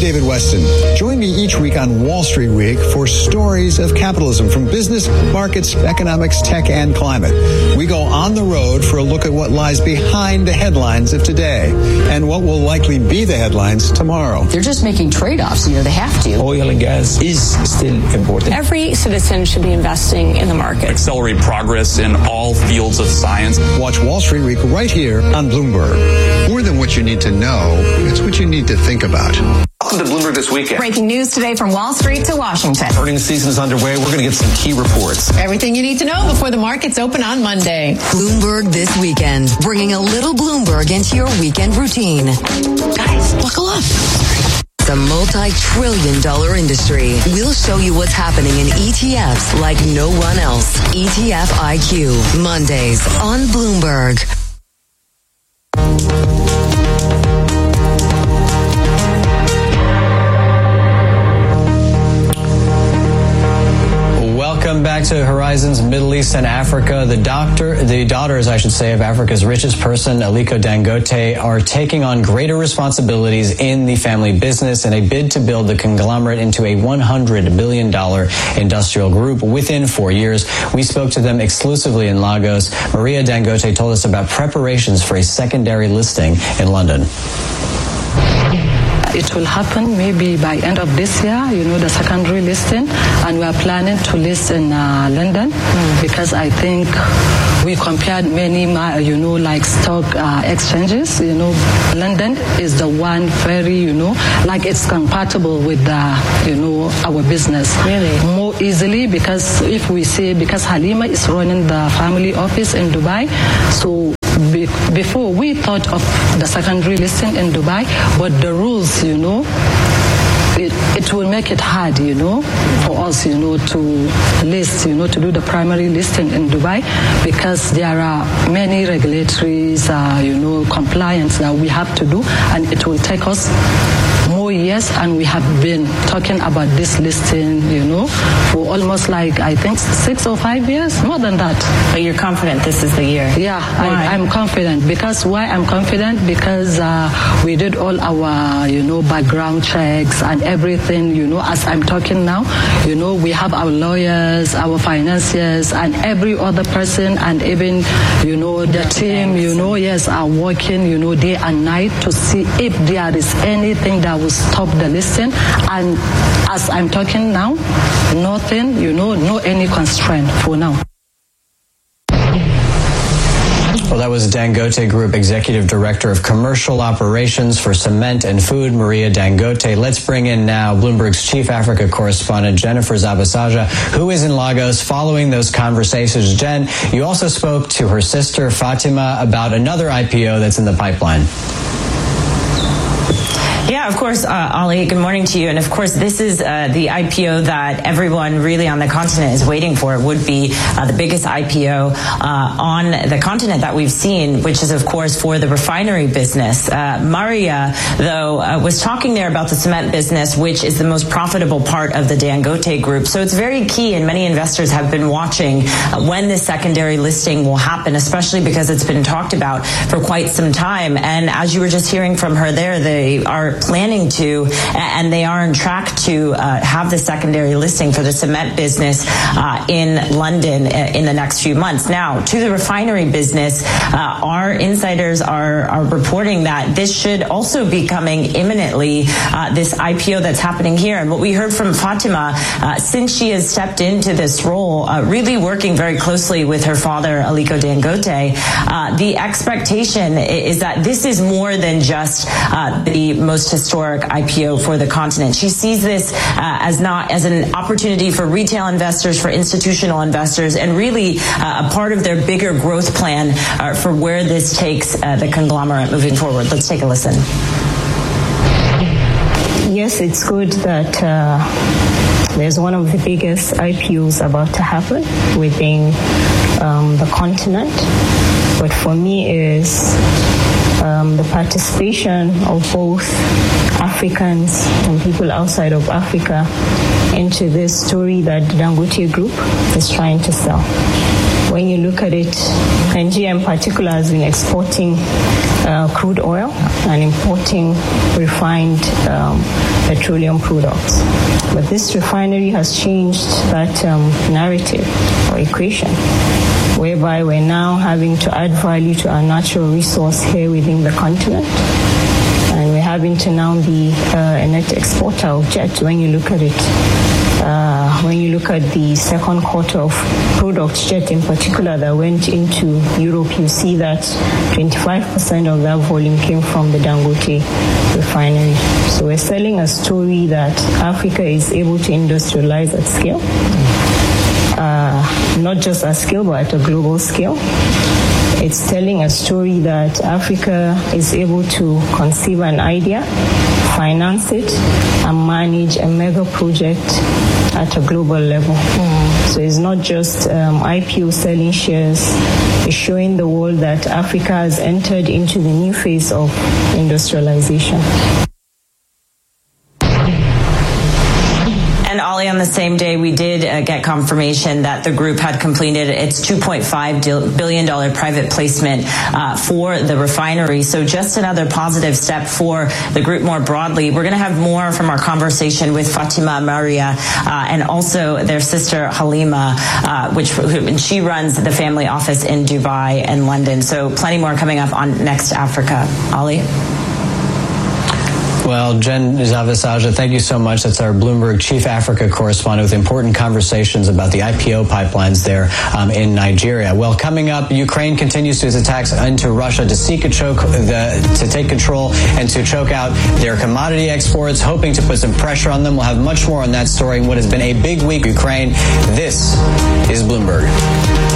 David Weston. Join me each week on Wall Street Week for stories of capitalism from business, markets, economics, tech, and climate. We go on the road for a look at what lies behind the headlines of today and what will likely be the headlines tomorrow. They're just making trade-offs. They have to. Oil and gas is still important. Every citizen should be investing in the market. Accelerate progress in all fields of science. Watch Wall Street Week right here on Bloomberg. More than what you need to know, it's what you need to think about. Welcome to Bloomberg This Weekend. Breaking news today from Wall Street to Washington. Earnings season is underway. We're going to get some key reports. Everything you need to know before the markets open on Monday. Bloomberg This Weekend, bringing a little Bloomberg into your weekend routine. Guys, buckle up. The multi-trillion-dollar industry. We'll show you what's happening in ETFs like no one else. ETF IQ, Mondays on Bloomberg. Welcome back to Horizons Middle East and Africa. The daughters, I should say, of Africa's richest person, Aliko Dangote, are taking on greater responsibilities in the family business in a bid to build the conglomerate into a $100 billion industrial group within 4 years. We spoke to them exclusively in Lagos. Maria Dangote told us about preparations for a secondary listing in London. It will happen maybe by end of this year, the secondary listing, and we are planning to list in London because I think we compared many, like stock exchanges. London is the one very, it's compatible with our business. Really? More easily because if we say, because Halima is running the family office in Dubai, so before we thought of the secondary listing in Dubai, but the rules, it will make it hard, for us, to list, to do the primary listing in Dubai because there are many regulatories, compliance that we have to do, and it will take us more years, and we have been talking about this listing, for almost I think 6 or 5 years, more than that. But you're confident this is the year? Yeah, I'm confident. Because why I'm confident? Because we did all our, background checks and everything, as I'm talking now, we have our lawyers, our financiers, and every other person, and even, the team, yes, are working, day and night to see if there is anything that will stop the listing. And as I'm talking now, nothing, no any constraint for now. Well, that was Dangote Group Executive Director of Commercial Operations for Cement and Food, Maria Dangote. Let's bring in now Bloomberg's Chief Africa Correspondent, Jennifer Zabasaja, who is in Lagos following those conversations. Jen, you also spoke to her sister, Fatima, about another IPO that's in the pipeline. Yeah, of course, Ali, good morning to you. And of course, this is the IPO that everyone really on the continent is waiting for. It would be the biggest IPO on the continent that we've seen, which is, of course, for the refinery business. Maria, though, was talking there about the cement business, which is the most profitable part of the Dangote Group. So it's very key, and many investors have been watching when this secondary listing will happen, especially because it's been talked about for quite some time. And as you were just hearing from her there, they are planning to, and they are on track to have the secondary listing for the cement business in London in the next few months. Now, to the refinery business, our insiders are reporting that this should also be coming imminently, this IPO that's happening here. And what we heard from Fatima, since she has stepped into this role, really working very closely with her father, Aliko Dangote, the expectation is that this is more than just the most historic IPO for the continent. She sees this as an opportunity for retail investors, for institutional investors, and really a part of their bigger growth plan for where this takes the conglomerate moving forward. Let's take a listen. Yes, it's good that there's one of the biggest IPOs about to happen within the continent. But for me is the participation of both Africans and people outside of Africa into this story that the Dangote Group is trying to sell. when you look at it, Nigeria in particular has been exporting crude oil and importing refined petroleum products. But this refinery has changed that narrative or equation, whereby we're now having to add value to our natural resource here within the continent. And we're having to now be a net exporter of jet when you look at it. When you look at the second quarter of products, jet in particular, that went into Europe, you see that 25% of that volume came from the Dangote refinery. So we're selling a story that Africa is able to industrialize at scale. Not just at scale, but at a global scale. It's telling a story that Africa is able to conceive an idea, finance it, and manage a mega project at a global level. So it's not just IPO selling shares. It's showing the world that Africa has entered into the new phase of industrialization. And Ollie, on the same day, we did get confirmation that the group had completed its $2.5 billion private placement for the refinery. So just another positive step for the group more broadly. We're going to have more from our conversation with Fatima Maria and also their sister Halima, and she runs the family office in Dubai and London. So plenty more coming up on Next Africa. Ollie? Well, Jen Zavisaja, thank you so much. That's our Bloomberg Chief Africa correspondent with important conversations about the IPO pipelines there in Nigeria. Well, coming up, Ukraine continues its attacks into Russia to seek to take control and to choke out their commodity exports, hoping to put some pressure on them. We'll have much more on that story and what has been a big week in Ukraine. This is Bloomberg.